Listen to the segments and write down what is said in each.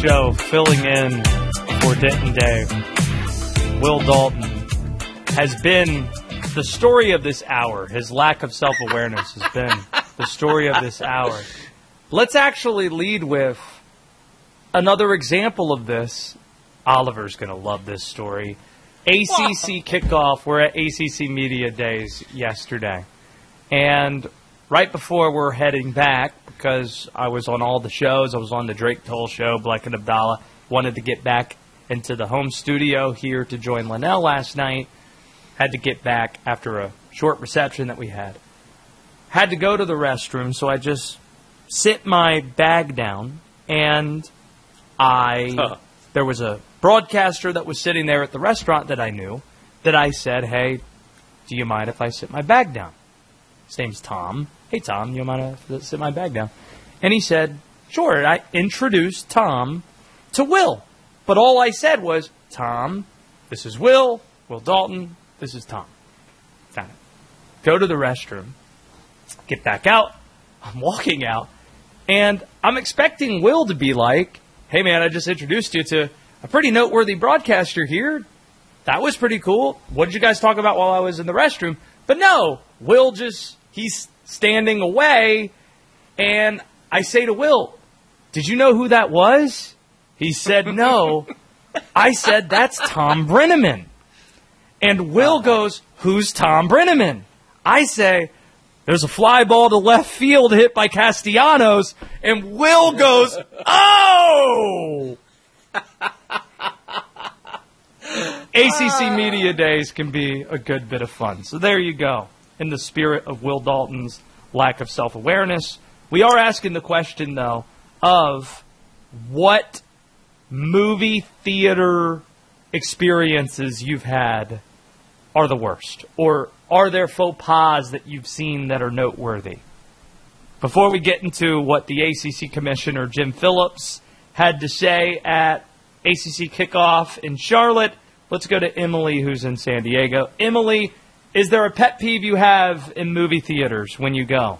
show, filling in for Denton Dave. Will Dalton has been the story of this hour. His lack of self-awareness has been the story of this hour. Let's actually lead with another example of this. Oliver's going to love this story. ACC kickoff. We're at ACC Media Days yesterday. And right before we're heading back, because I was on all the shows, I was on the Drake Toll show, Black and Abdallah, wanted to get back into the home studio here to join Linnell last night. Had to get back after a short reception that we had. Had to go to the restroom, so I just sit my bag down, and there was a broadcaster that was sitting there at the restaurant that I knew, that I said, hey, do you mind if I sit my bag down? His name's Tom. Hey, Tom, you mind if I sit my bag down? And he said, sure. And I introduced Tom to Will. But all I said was, Tom, this is Will Dalton, this is Tom. Got it. Go to the restroom, get back out. I'm walking out, and I'm expecting Will to be like, hey, man, I just introduced you to a pretty noteworthy broadcaster here. That was pretty cool. What did you guys talk about while I was in the restroom? But no, Will he's standing away, and I say to Will, did you know who that was? He said, no. I said, that's Tom Brenneman. And Will goes, who's Tom Brenneman? I say, there's a fly ball to left field hit by Castellanos. And Will goes, oh! ACC Media Days can be a good bit of fun. So there you go. In the spirit of Will Dalton's lack of self-awareness, we are asking the question, though, of what movie theater experiences you've had are the worst? Or are there faux pas that you've seen that are noteworthy? Before we get into what the ACC Commissioner Jim Phillips had to say at ACC Kickoff in Charlotte, let's go to Emily, who's in San Diego. Emily, is there a pet peeve you have in movie theaters when you go?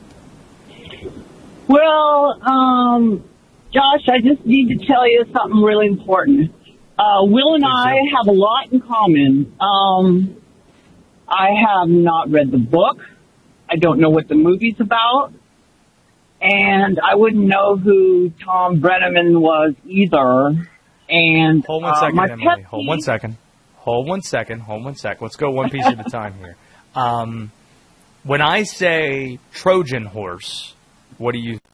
Well, Josh, I just need to tell you something really important. Will and I have a lot in common. I have not read the book. I don't know what the movie's about. And I wouldn't know who Tom Brenneman was either. And hold one second, Emily. Hold one second. Let's go one piece at a time here. When I say Trojan horse, what do you...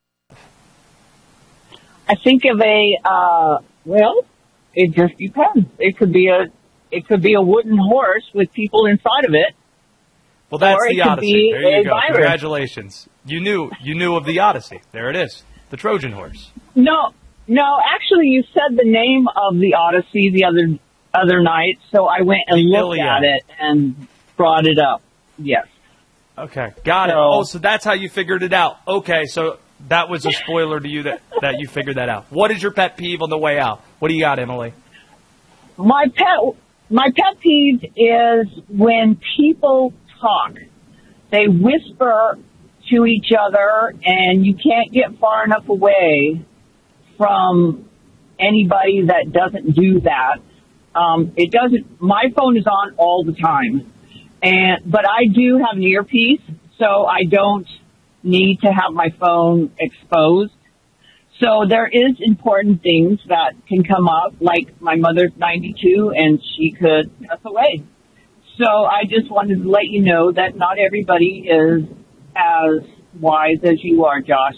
I think of well, it just depends. It could be a wooden horse with people inside of it. Well, that's the Odyssey. There you go. Virus. Congratulations. You knew of the Odyssey. There it is. The Trojan horse. No, actually you said the name of the Odyssey the other night, so I went and looked at it and brought it up. Yes. Okay. Got it. Oh, so that's how you figured it out. Okay, so that was a spoiler to you that you figured that out. What is your pet peeve on the way out? What do you got, Emily? My pet peeve is when people talk. They whisper to each other, and you can't get far enough away from anybody that doesn't do that. It doesn't. My phone is on all the time, but I do have an earpiece, so I don't need to have my phone exposed. So there is important things that can come up, like my mother's 92 and she could pass away. So I just wanted to let you know that not everybody is as wise as you are, Josh.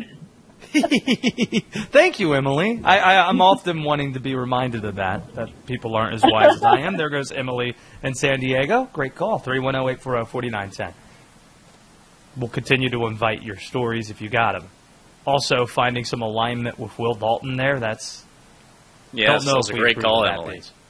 Thank you, Emily. I'm often wanting to be reminded of that people aren't as wise as I am. There goes Emily in San Diego. Great call, 310-840-4910. We'll continue to invite your stories if you got them. Also, finding some alignment with Will Dalton there, that's... Yes, that was a great call, Emily.